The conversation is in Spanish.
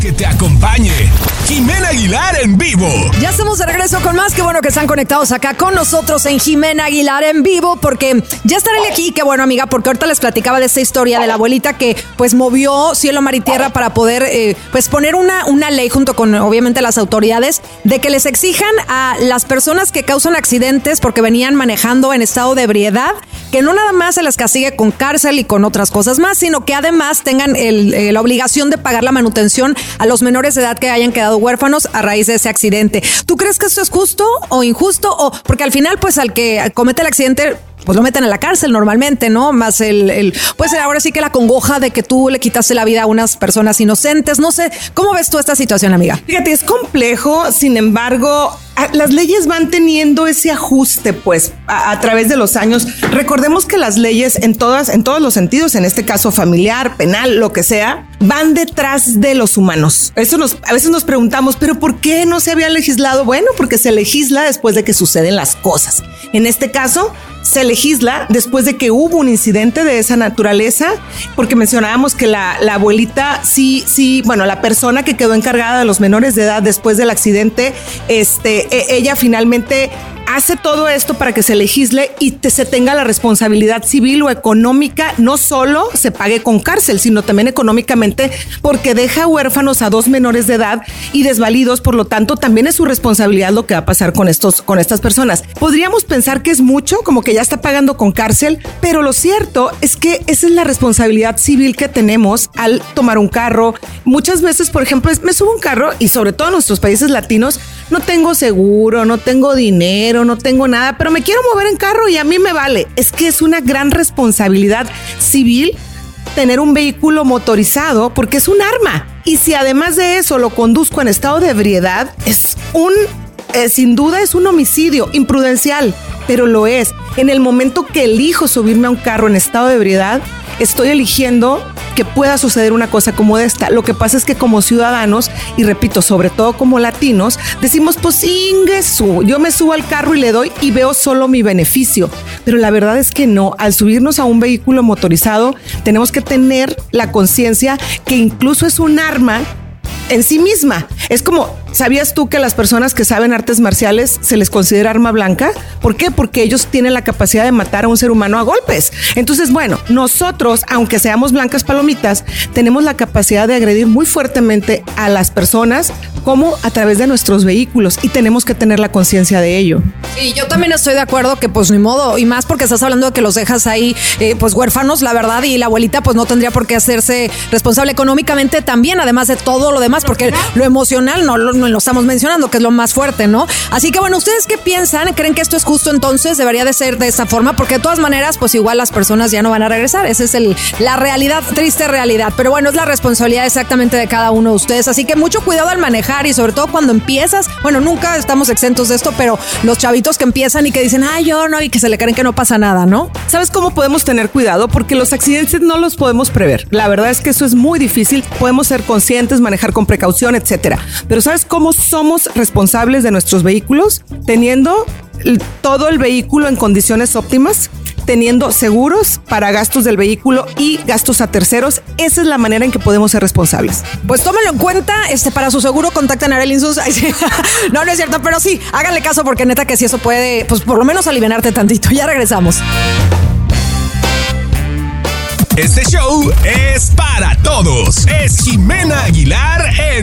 Que te acompañe Jimena Aguilar en vivo. Ya estamos de regreso con más. Qué bueno que están conectados acá con nosotros en Jimena Aguilar en vivo, porque ya estaré aquí. Qué bueno, amiga, porque ahorita les platicaba de esta historia de la abuelita que pues movió cielo, mar y tierra para poder pues poner una ley junto con obviamente las autoridades de que les exijan a las personas que causan accidentes porque venían manejando en estado de ebriedad, que no nada más se les castigue con cárcel y con otras cosas más, sino que además tengan la obligación de pagar la manutención a los menores de edad que hayan quedado huérfanos a raíz de ese accidente. ¿Tú crees que esto es justo o injusto? O porque al final, pues al que comete el accidente, pues lo meten a la cárcel normalmente, ¿no? Más pues ahora sí que la congoja de que tú le quitaste la vida a unas personas inocentes. No sé, ¿cómo ves tú esta situación, amiga? Fíjate, es complejo, sin embargo, las leyes van teniendo ese ajuste, pues, a través de los años. Recordemos que las leyes en todos los sentidos, en este caso familiar, penal, lo que sea, van detrás de los humanos. A veces nos preguntamos, ¿pero por qué no se había legislado? Bueno, porque se legisla después de que suceden las cosas. En este caso, se legisla después de que hubo un incidente de esa naturaleza, porque mencionábamos que la abuelita bueno, la persona que quedó encargada de los menores de edad después del accidente, ella finalmente hace todo esto para que se legisle y se tenga la responsabilidad civil o económica, no solo se pague con cárcel, sino también económicamente, porque deja huérfanos a 2 menores de edad y desvalidos, por lo tanto también es su responsabilidad lo que va a pasar con estas personas. Podríamos pensar que es mucho, como que ya está pagando con cárcel, pero lo cierto es que esa es la responsabilidad civil que tenemos al tomar un carro. Muchas veces, por ejemplo, me subo a un carro y sobre todo en nuestros países latinos, no tengo seguro, no tengo dinero, no tengo nada, pero me quiero mover en carro y a mí me vale. Es que es una gran responsabilidad civil tener un vehículo motorizado porque es un arma. Y si además de eso lo conduzco en estado de ebriedad, sin duda es un homicidio imprudencial, pero lo es. En el momento que elijo subirme a un carro en estado de ebriedad, estoy eligiendo que pueda suceder una cosa como esta. Lo que pasa es que como ciudadanos, y repito, sobre todo como latinos, decimos, pues ingesu, yo me subo al carro y le doy y veo solo mi beneficio. Pero la verdad es que no. Al subirnos a un vehículo motorizado, tenemos que tener la conciencia que incluso es un arma en sí misma. Es como, ¿sabías tú que las personas que saben artes marciales se les considera arma blanca? ¿Por qué? Porque ellos tienen la capacidad de matar a un ser humano a golpes. Entonces, bueno, nosotros, aunque seamos blancas palomitas, tenemos la capacidad de agredir muy fuertemente a las personas como a través de nuestros vehículos y tenemos que tener la conciencia de ello. Sí, yo también estoy de acuerdo que pues ni modo, y más porque estás hablando de que los dejas ahí pues huérfanos, la verdad, y la abuelita pues no tendría por qué hacerse responsable económicamente también, además de todo lo demás, porque lo emocional no lo estamos mencionando, que es lo más fuerte, ¿no? Así que bueno, ¿ustedes qué piensan? ¿Creen que esto es justo entonces? ¿Debería de ser de esta forma? Porque de todas maneras, pues igual las personas ya no van a regresar. Esa es la realidad, triste realidad. Pero bueno, es la responsabilidad exactamente de cada uno de ustedes. Así que mucho cuidado al manejar y sobre todo cuando empiezas, bueno, nunca estamos exentos de esto, pero los chavitos que empiezan y que dicen, yo no, y que se le creen que no pasa nada, ¿no? ¿Sabes cómo podemos tener cuidado? Porque los accidentes no los podemos prever. La verdad es que eso es muy difícil. Podemos ser conscientes, manejar con precaución, etcétera. Pero ¿sabes cómo somos responsables de nuestros vehículos? Teniendo todo el vehículo en condiciones óptimas, teniendo seguros para gastos del vehículo y gastos a terceros. Esa es la manera en que podemos ser responsables. Pues tómenlo en cuenta, para su seguro contacten a Arely Insus. No es cierto, pero sí, háganle caso porque neta que sí eso puede, pues por lo menos alivianarte tantito. Ya regresamos. Este show es para todos. Es Jimena Aguilar en